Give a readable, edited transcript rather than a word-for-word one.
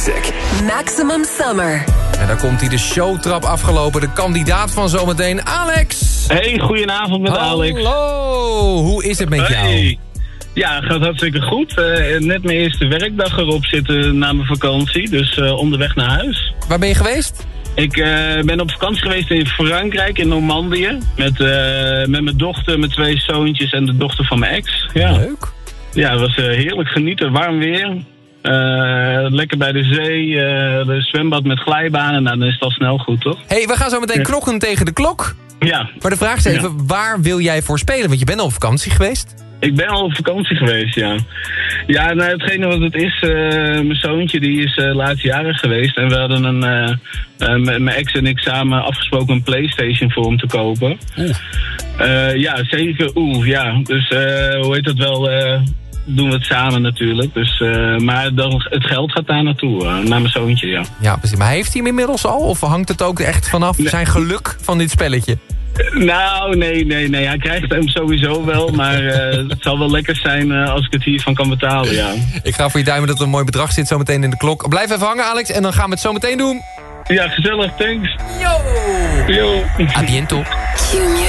Music. Maximum Summer. En daar komt hij, de showtrap afgelopen. De kandidaat van zometeen, Alex. Hey, goedenavond met Alex. Hallo, hoe is het met jou? Ja, het gaat hartstikke goed. Net mijn eerste werkdag erop zitten na mijn vakantie. Dus onderweg naar huis. Waar ben je geweest? Ik ben op vakantie geweest in Frankrijk, in Normandië. Met mijn dochter, mijn 2 zoontjes en de dochter van mijn ex. Ja. Leuk. Ja, het was heerlijk genieten. Warm weer. Lekker bij de zee. De zwembad met glijbanen. Nou, dan is het al snel goed, toch? Hey, we gaan zo meteen klokken tegen de klok. Ja. Maar de vraag is even, waar wil jij voor spelen? Want je bent al op vakantie geweest. Ik ben al op vakantie geweest, ja. Ja, nou, hetgene wat het is, mijn zoontje die is laatstjarig geweest. En we hadden mijn ex en ik samen afgesproken een PlayStation voor hem te kopen. Ja, zeker. Ja. Dus hoe heet dat wel... doen we het samen natuurlijk. Dus, maar dan, het geld gaat daar naartoe, naar mijn zoontje, ja. Ja, precies. Maar heeft hij hem inmiddels al? Of hangt het ook echt vanaf zijn geluk van dit spelletje? Nou, nee. Hij krijgt hem sowieso wel. Maar het zal wel lekker zijn als ik het hiervan kan betalen, ja. Ik ga voor je duimen dat er een mooi bedrag zit zometeen in de klok. Blijf even hangen, Alex, en dan gaan we het zo meteen doen. Ja, gezellig. Thanks. Yo! Yo. A biento. Q-Music.